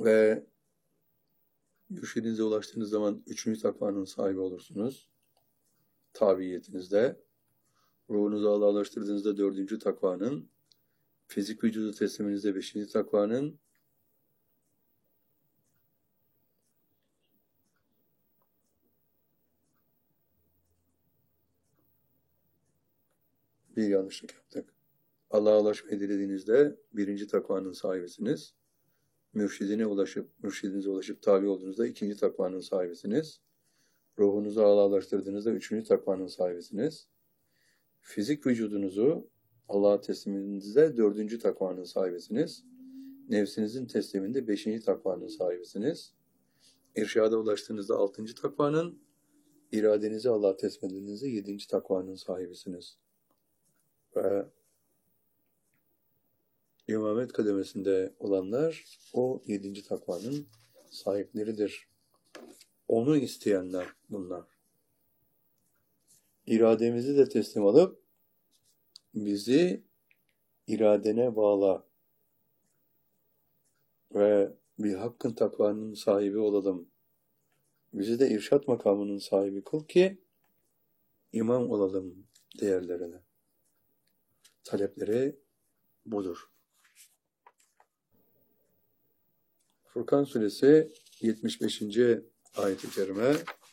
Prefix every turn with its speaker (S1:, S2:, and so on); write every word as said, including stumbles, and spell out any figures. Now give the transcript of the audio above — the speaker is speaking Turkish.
S1: Ve mürşidinize ulaştığınız zaman üçüncü takvanın sahibi olursunuz. Tabiiyetinizde. Ruhunuzu Allah'a ulaştırdığınızda dördüncü takvanın, fizik vücudu tesliminizde beşinci takvanın, bir yanlışlık yaptık. Allah'a ulaşmayı dilediğinizde birinci takvanın sahibisiniz. Mürşidine ulaşıp, mürşidinize ulaşıp tabi olduğunuzda ikinci takvanın sahibisiniz. Ruhunuzu Allah'a ulaştırdığınızda üçüncü takvanın sahibisiniz. Fizik vücudunuzu Allah'a tesliminizde dördüncü takvanın sahibisiniz. Nefsinizin tesliminde beşinci takvanın sahibisiniz. İrşada ulaştığınızda altıncı takvanın, iradenizi Allah'a teslim edildiğinizde yedinci takvanın sahibisiniz. Ve İmamet kademesinde olanlar o yedinci takvanın sahipleridir. Onu isteyenler bunlar. İrademizi de teslim alıp bizi iradene bağla ve bir hakkın takvanın sahibi olalım. Bizi de irşat makamının sahibi kıl ki imam olalım değerlerine. Talepleri budur. Furkan Suresi yetmiş beşinci ayet-i kerime